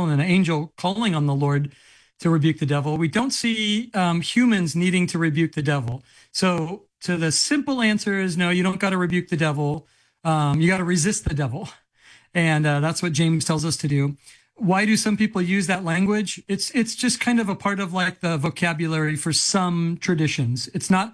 devil and an angel calling on the Lord to rebuke the devil. We don't see humans needing to rebuke the devil. So the simple answer is no, you don't got to rebuke the devil. You got to resist the devil. And that's what James tells us to do. Why do some people use that language? It's just kind of a part of like the vocabulary for some traditions. It's not,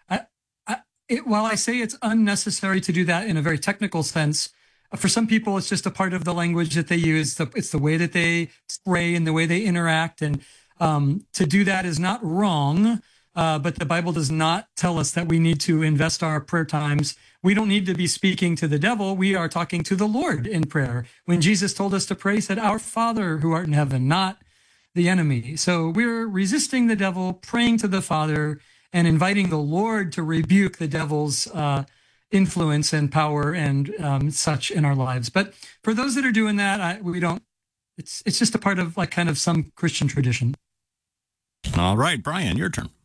while I say it's unnecessary to do that in a very technical sense, for some people, it's just a part of the language that they use. It's the way that they pray and the way they interact. And to do that is not wrong, but the Bible does not tell us that we need to invest our prayer times. We don't need to be speaking to the devil. We are talking to the Lord in prayer. When Jesus told us to pray, he said, "Our Father who art in heaven," not the enemy. So we're resisting the devil, praying to the Father, and inviting the Lord to rebuke the devil's influence and power and such in our lives. But for those that are doing that, we don't. It's just a part of like kind of some Christian tradition. All right, Brian, your turn.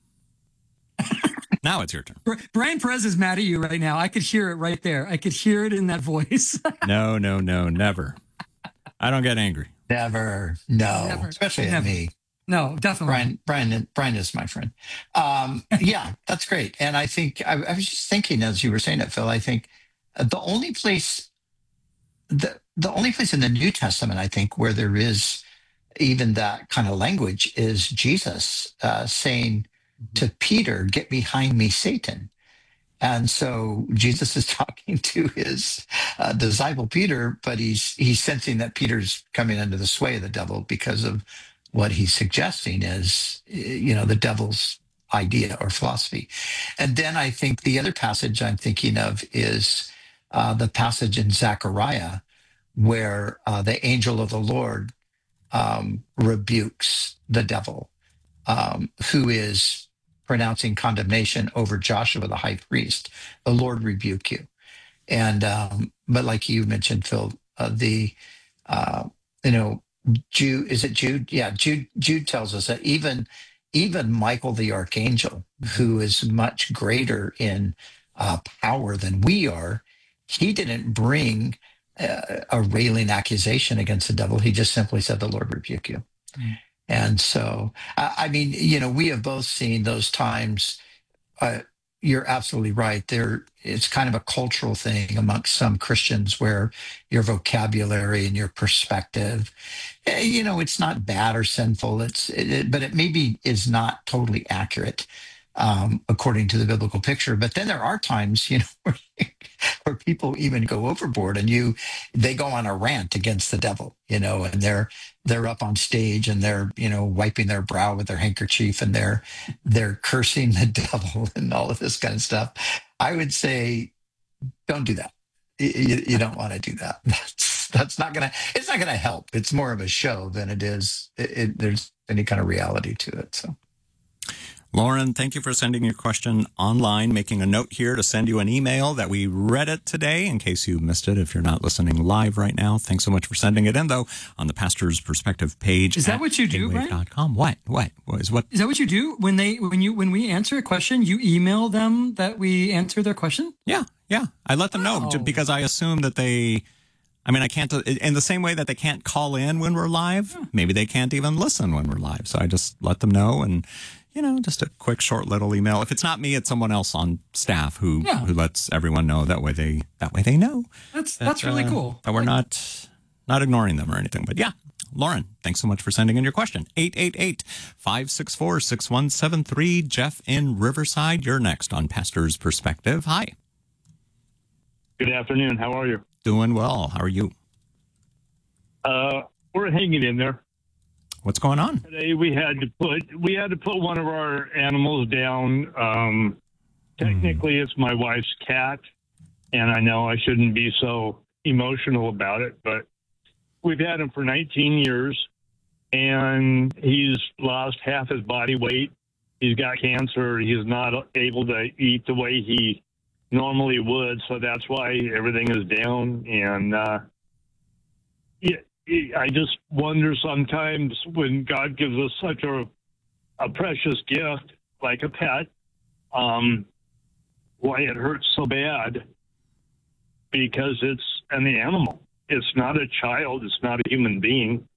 Now it's your turn. Brian Perez is mad at you right now. I could hear it right there. I could hear it in that voice. No, never. I don't get angry. Never. Especially at me. No, definitely. Brian is my friend. Yeah, that's great. And I think I was just thinking as you were saying it, Phil. I think the only place in the New Testament, I think, where there is even that kind of language is Jesus saying to Peter, "Get behind me, Satan." And so Jesus is talking to his disciple Peter, but he's sensing that Peter's coming under the sway of the devil because of what he's suggesting is, the devil's idea or philosophy. And then I think the other passage I'm thinking of is the passage in Zechariah where the angel of the Lord rebukes the devil, who is pronouncing condemnation over Joshua, the high priest. "The Lord rebuke you." And, but like you mentioned, Phil, Jude, is it Jude? Yeah, Jude tells us that even Michael the archangel, who is much greater in power than we are, he didn't bring a railing accusation against the devil. He just simply said, "The Lord rebuke you." Mm. And so, I mean, we have both seen those times. You're absolutely right. It's kind of a cultural thing amongst some Christians where your vocabulary and your perspective, it's not bad or sinful. But it maybe is not totally accurate according to the biblical picture. But then there are times, where people even go overboard and they go on a rant against the devil, and they're up on stage and they're, wiping their brow with their handkerchief and they're cursing the devil and all of this kind of stuff. I would say, don't do that. You don't want to do that. It's not going to help. It's more of a show than it is. There's any kind of reality to it. So. Lauren, thank you for sending your question online, making a note here to send you an email that we read it today in case you missed it if you're not listening live right now. Thanks so much for sending it in, though, on the Pastor's Perspective page. Is that what you do, Brian? What? Is that what you do? When we answer a question, you email them that we answer their question? Yeah. I let them know because I assume that I can't, in the same way that they can't call in when we're live, maybe they can't even listen when we're live. So I just let them know and, just a quick, short little email. If it's not me, it's someone else on staff who lets everyone know. That way they know. That's really cool. That we're not ignoring them or anything. But yeah, Lauren, thanks so much for sending in your question. 888-564-6173. Jeff in Riverside, you're next on Pastor's Perspective. Hi. Good afternoon. How are you? Doing well. How are you? We're hanging in there. What's going on? Today we had to put one of our animals down. Technically, it's my wife's cat, and I know I shouldn't be so emotional about it, but we've had him for 19 years, and he's lost half his body weight. He's got cancer. He's not able to eat the way he normally would, so that's why everything is down. And I just wonder sometimes when God gives us such a precious gift like a pet, why it hurts so bad, because it's an animal. It's not a child. It's not a human being.